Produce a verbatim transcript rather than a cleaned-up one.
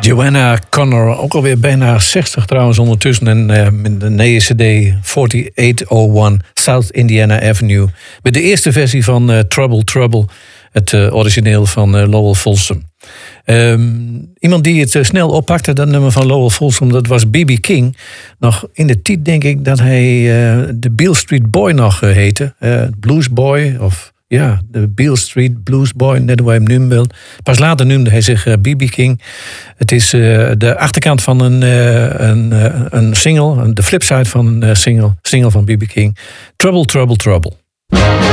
Joanna Connor, ook alweer bijna zestig trouwens ondertussen. En uh, met de nieuwe C D achtenzestig honderdéén South Indiana Avenue. Met de eerste versie van uh, Trouble Trouble, het uh, origineel van uh, Lowell Fulsom. Um, iemand die het uh, snel oppakte, dat nummer van Lowell Fulsom, dat was B B King. Nog in de tijd denk ik dat hij uh, de Beale Street Boy nog uh, heette. Uh, Blues Boy of... Ja, de Beale Street Blues Boy, net hoe hij hem nu wil. Pas later noemde hij zich B B uh, King. Het is uh, de achterkant van een, uh, een, uh, een single, de flipside van een uh, single, single van B B King. Trouble, Trouble, Trouble.